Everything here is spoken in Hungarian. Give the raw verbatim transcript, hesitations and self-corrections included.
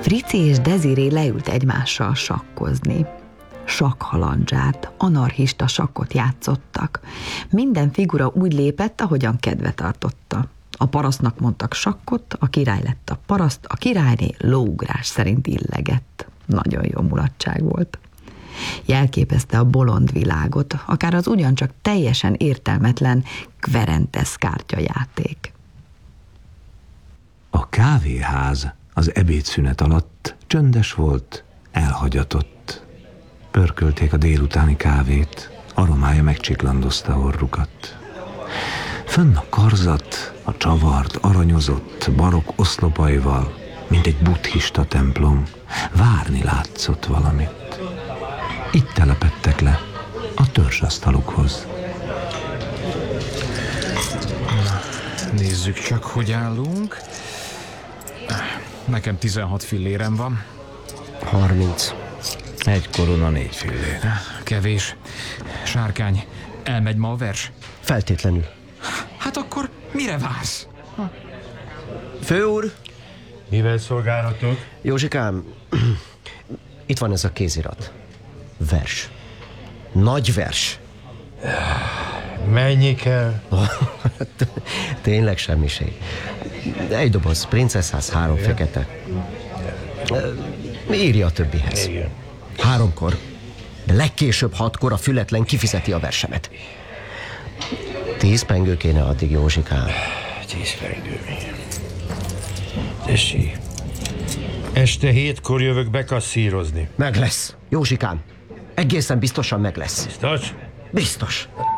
Frici és Deziré leült egymással sakkozni. Sakkhalandzsát, anarchista sakkot játszottak. Minden figura úgy lépett, ahogyan kedve tartotta. A parasztnak mondtak sakkot, a király lett a paraszt, a királyné lóugrás szerint illegett. Nagyon jó mulatság volt. Jelképezte a bolond világot, akár az ugyancsak teljesen értelmetlen Querentes kártyajáték. A kávéház az ebédszünet alatt csöndes volt, elhagyatott. Pörkölték a délutáni kávét, aromája megcsiklandozta orrukat. Fönn a karzat, a csavart aranyozott, barokk oszlopaival, mint egy buddhista templom, várni látszott valamit. Itt telepedtek le a törzsasztalukhoz. Nézzük csak, hogy állunk. Nekem tizenhat fillérem van. harminc. Egy korona négy fillér. Kevés. Sárkány, elmegy ma a vers? Feltétlenül. Hát akkor mire vársz? Főúr! Mivel szolgálhatok? Józsikám, itt van ez a kézirat. Vers. Nagy vers. Mennyi kell? Tényleg semmiség. Egy doboz princeszház, három igen. Fekete. Írja a többihez. Igen. Háromkor, de legkésőbb hatkor a fületlen kifizeti a versemet. Tíz pengő kéne addig, Józsikám. Tíz pengő. Tessék. Este hétkor jövök bekasszírozni. Meg lesz, Józsikám. Egészen biztosan meg lesz. Biztos? Biztos.